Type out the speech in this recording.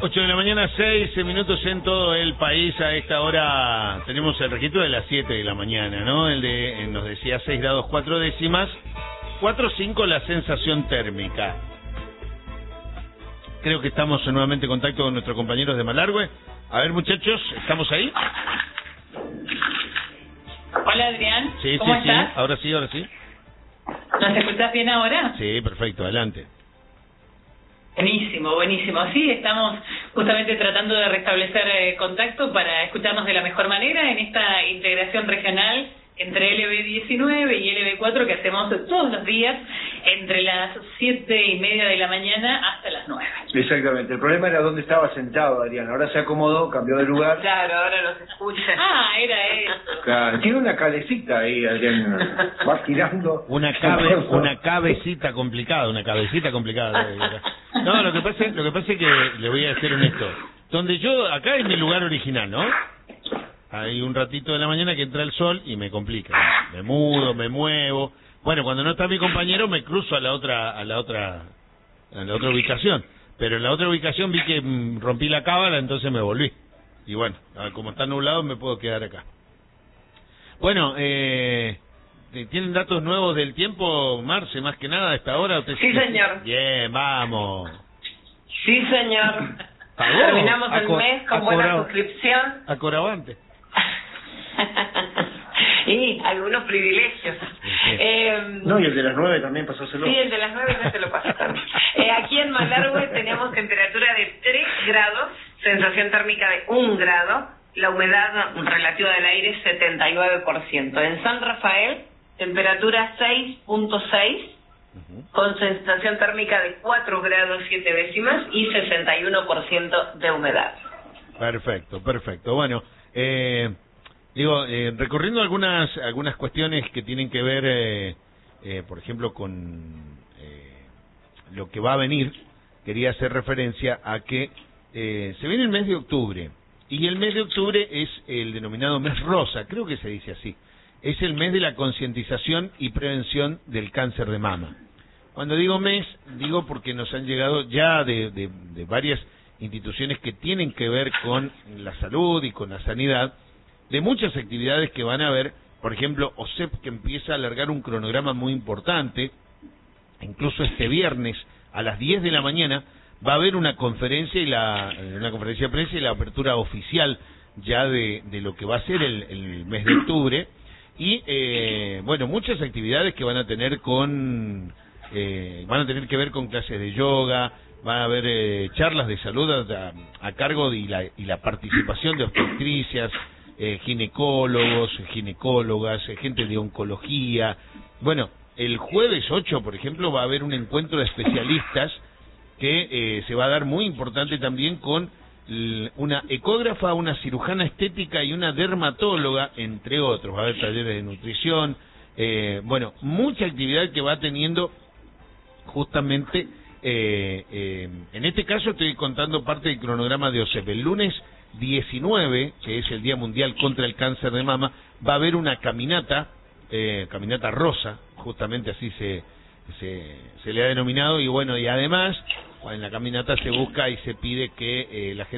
8 de la mañana, 6 minutos en todo el país. A esta hora tenemos el registro de las 7 de la mañana, ¿no? Nos decía 6 grados 4 décimas, 4,5 la sensación térmica. Creo que estamos nuevamente en contacto con nuestros compañeros de Malargüe. A ver, muchachos, ¿estamos ahí? Hola, Adrián. Sí, ¿Cómo sí, estás? sí. Ahora sí, ahora sí. ¿Nos escuchás bien ahora? Sí, perfecto, adelante. Buenísimo, buenísimo. Sí, estamos justamente tratando de restablecer contacto para escucharnos de la mejor manera en esta integración regional entre LB19 y LB4 que hacemos todos los días entre las 7:30 de la mañana hasta las 9. Exactamente. El problema era dónde estaba sentado, Adrián. Ahora se acomodó, cambió de lugar. Claro, ahora los escucha. Ah, era eso. Claro. Tiene una calecita ahí, Adrián. Va girando. Una cabecita complicada, No, lo que pasa es que le voy a ser honesto. Donde yo, acá es mi lugar original, ¿no? Hay un ratito de la mañana que entra el sol y me complica. Me mudo, me muevo. Bueno, cuando no está mi compañero me cruzo a la otra ubicación. Pero en la otra ubicación vi que rompí la cábala, entonces me volví. Y bueno, como está nublado me puedo quedar acá. Bueno, ¿tienen datos nuevos del tiempo, Marce, más que nada a esta hora? Sí, señor. Bien, vamos. Sí, señor. Terminamos el mes con buena suscripción. Acoravante. Y algunos privilegios. No, y el de las 9 también, pasáselo. Sí, el de las 9 ya te lo paso también. Aquí en Malargüe tenemos temperatura de 3 grados, sensación térmica de 1 grado, la humedad relativa del aire es 79%. En San Rafael, temperatura 6.6, con sensación térmica de 4 grados 7 décimas y 61% de humedad. Perfecto, perfecto. Bueno, recorriendo algunas cuestiones que tienen que ver, por ejemplo, con lo que va a venir, quería hacer referencia a que se viene el mes de octubre, y el mes de octubre es el denominado mes rosa, creo que se dice así. Es el mes de la concientización y prevención del cáncer de mama. Cuando digo mes, digo porque nos han llegado ya de varias instituciones que tienen que ver con la salud y con la sanidad, de muchas actividades que van a haber. Por ejemplo, OSEP, que empieza a alargar un cronograma muy importante. Incluso este viernes a las 10 de la mañana va a haber una conferencia de prensa y la apertura oficial ya de lo que va a ser el mes de octubre. Y bueno, muchas actividades que van a tener que ver con clases de yoga. Va a haber charlas de salud a cargo de la participación de obstetricias, ginecólogos, ginecólogas, gente de oncología. Bueno, el jueves 8, por ejemplo, va a haber un encuentro de especialistas que se va a dar muy importante también con una ecógrafa, una cirujana estética y una dermatóloga, entre otros. Va a haber talleres de nutrición, bueno, mucha actividad que va teniendo justamente. En este caso estoy contando parte del cronograma de OSEP. El lunes 19, que es el Día Mundial contra el Cáncer de Mama, va a haber una caminata rosa, justamente así se le ha denominado, y bueno, y además en la caminata se busca y se pide que la gente